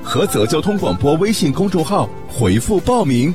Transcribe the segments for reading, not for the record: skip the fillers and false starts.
菏泽交通广播微信公众号回复报名。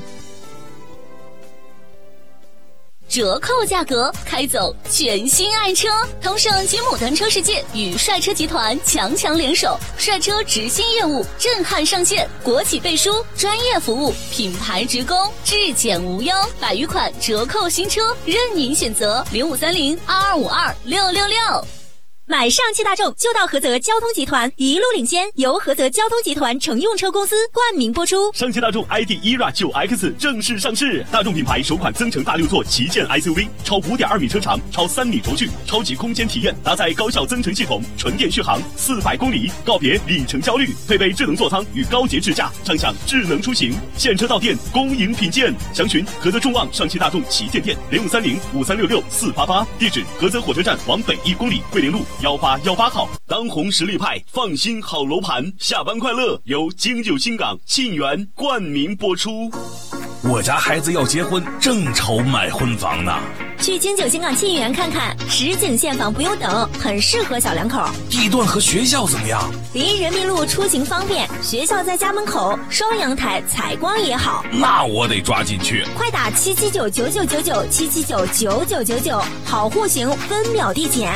折扣价格，开走全新爱车！通胜吉姆单车世界与帅车集团强联手，帅车直信业务震撼上线，国企背书，专业服务，品牌直供，质检无忧，100余款折扣新车任您选择，053022526666。 买上汽大众就到菏泽交通集团，一路领先，由菏泽交通集团乘用车公司冠名播出。 上汽大众 ID ERA 9X 正式上市，大众品牌首款增程大6座旗舰 SUV， 超5.2米车长，超3米轴距，超级空间体验，搭载高效增程系统，纯电续航400公里，告别里程焦虑，配备智能座舱与高节智驾，畅享智能出行。现车到店，恭迎品鉴。详询菏泽众旺上汽大众旗舰店，0530536488，地址菏泽火车站往北1公里，桂林路1818号。当红实力派，放心好楼盘，下班快乐由京九新港沁园冠名播出。 我家孩子要结婚，正愁买婚房呢。 去京九新港沁园看看，实景现房不用等，很适合小两口。 地段和学校怎么样？ 离人民路出行方便，学校在家门口，双阳台，采光也好。 那我得抓紧去， 快打7799999，7799999，好户型，分秒递减。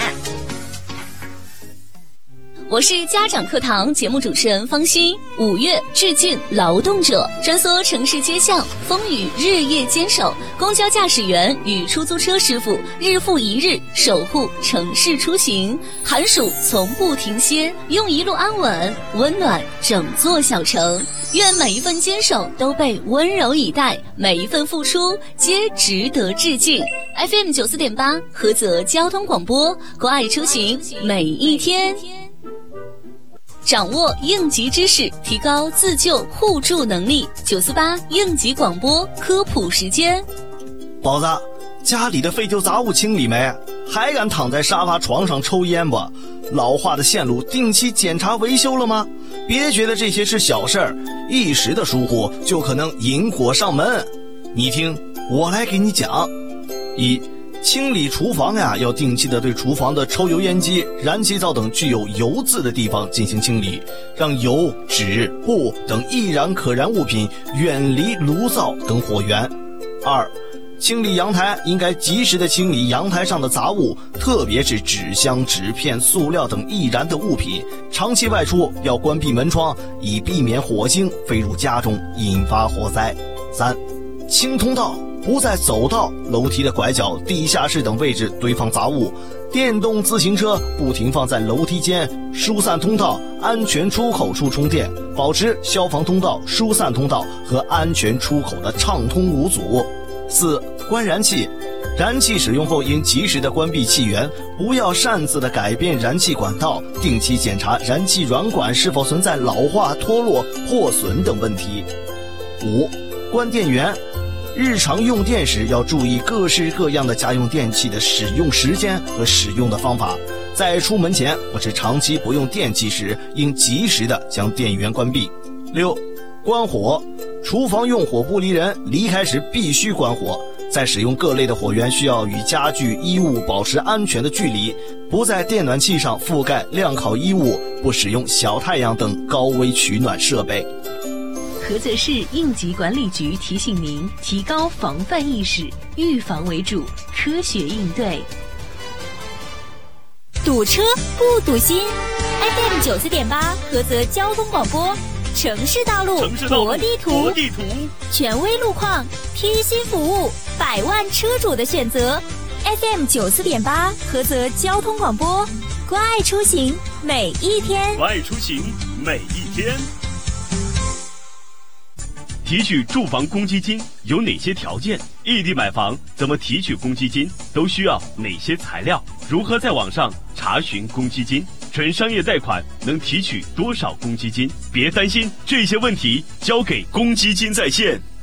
我是家长课堂节目主持人方欣。5月致敬劳动者，穿梭城市街巷，风雨日夜坚守，公交驾驶员与出租车师傅日复一日守护城市出行，寒暑从不停歇，用一路安稳温暖整座小城。愿每一份坚守都被温柔以待，每一份付出皆值得致敬。FM 94.8菏泽交通广播，关爱出行每一天。掌握应急知识，提高自救互助能力。948应急广播科普时间。 宝子，家里的废旧杂物清理没？还敢躺在沙发床上抽烟不？老化的线路定期检查维修了吗？别觉得这些是小事儿，一时的疏忽就可能引火上门。你听，我来给你讲。1. 清理厨房呀，要定期的对厨房的抽油烟机、燃气灶等具有油渍的地方进行清理，让油、纸、布等易燃可燃物品远离炉灶等火源。2. 清理阳台，应该及时的清理阳台上的杂物，特别是纸箱、纸片、塑料等易燃的物品。长期外出要关闭门窗，以避免火星飞入家中，引发火灾。3. 清通道，不在走道、楼梯的拐角、地下室等位置堆放杂物。电动自行车不停放在楼梯间、疏散通道、安全出口处充电，保持消防通道、疏散通道和安全出口的畅通无阻。4. 关燃气，燃气使用后应及时的关闭气源，不要擅自的改变燃气管道，定期检查燃气软管是否存在老化、脱落、破损等问题。5. 关电源，日常用电时要注意各式各样的家用电器的使用时间和使用的方法，在出门前或是长期不用电器时，应及时的将电源关闭。6. 关火，厨房用火不离人，离开时必须关火。在使用各类的火源，需要与家具、衣物保持安全的距离，不在电暖器上覆盖晾烤衣物，不使用小太阳等高危取暖设备。 菏泽市应急管理局提醒您，提高防范意识，预防为主，科学应对。 堵车不堵心 ，FM 94.8菏泽交通广播，城市道路国地图，权威路况，贴心服务，100万车主的选择。FM 94.8菏泽交通广播，关爱出行每一天， 关爱出行每一天。提取住房公积金有哪些条件？异地买房怎么提取公积金？都需要哪些材料？如何在网上查询公积金？纯商业贷款能提取多少公积金？别担心，这些问题交给公积金在线。